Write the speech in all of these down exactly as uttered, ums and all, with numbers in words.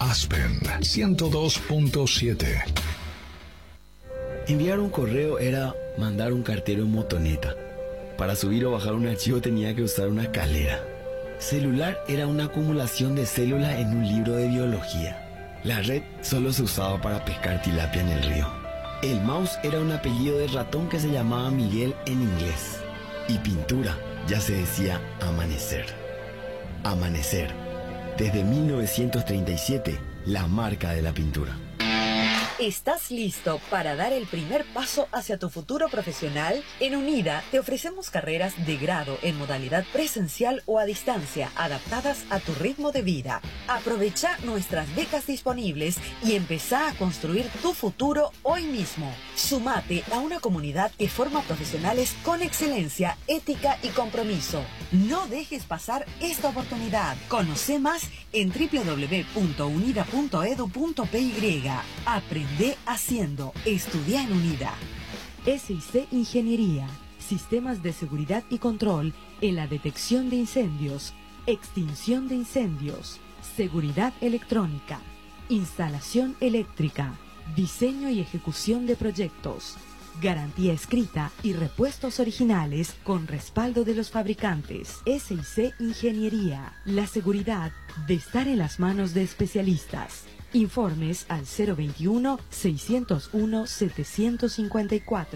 Aspen ciento dos punto siete. Enviar un correo era mandar un cartero en motoneta. Para subir o bajar un archivo tenía que usar una escalera. Celular era una acumulación de células en un libro de biología. La red solo se usaba para pescar tilapia en el río. El mouse era un apellido de ratón que se llamaba Miguel en inglés. Y pintura ya se decía amanecer. Amanecer. Desde mil novecientos treinta y siete, la marca de la pintura. ¿Estás listo para dar el primer paso hacia tu futuro profesional? En UNIDA te ofrecemos carreras de grado en modalidad presencial o a distancia, adaptadas a tu ritmo de vida. Aprovecha nuestras becas disponibles y empezá a construir tu futuro hoy mismo. Sumate a una comunidad que forma profesionales con excelencia, ética y compromiso. No dejes pasar esta oportunidad. Conoce más en doble u doble u doble u punto unida punto edu punto pe y. Aprende haciendo. Estudia en UNIDA. S I C Ingeniería. Sistemas de seguridad y control en la detección de incendios, extinción de incendios, seguridad electrónica, instalación eléctrica, diseño y ejecución de proyectos, garantía escrita y repuestos originales con respaldo de los fabricantes. S I C Ingeniería. La seguridad de estar en las manos de especialistas. Informes al cero veintiuno, seiscientos uno, setecientos cincuenta y cuatro.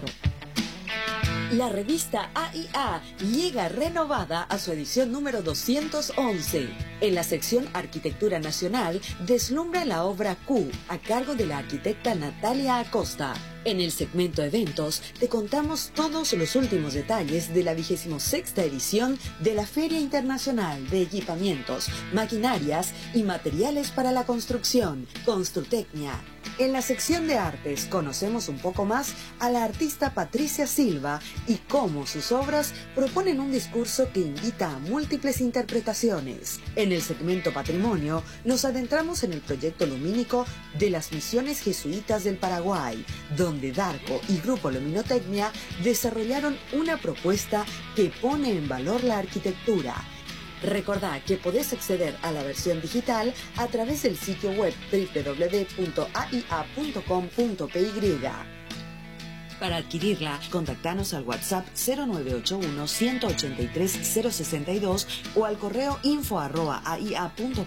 La revista A I A llega renovada a su edición número doscientos once. En la sección Arquitectura Nacional deslumbra la obra Q, a cargo de la arquitecta Natalia Acosta. En el segmento Eventos te contamos todos los últimos detalles de la vigésima sexta edición de la Feria Internacional de Equipamientos, Maquinarias y Materiales para la Construcción, Construtecnia. En la sección de Artes conocemos un poco más a la artista Patricia Silva y cómo sus obras proponen un discurso que invita a múltiples interpretaciones. En el segmento Patrimonio nos adentramos en el proyecto lumínico de las misiones jesuitas del Paraguay, donde Darco y Grupo Luminotecnia desarrollaron una propuesta que pone en valor la arquitectura. Recordá que podés acceder a la versión digital a través del sitio web doble u doble u doble u punto a i a punto com punto pe y. Para adquirirla, contactanos al WhatsApp cero nueve ocho uno, uno ocho tres, cero seis dos o al correo info arroba a i a punto com.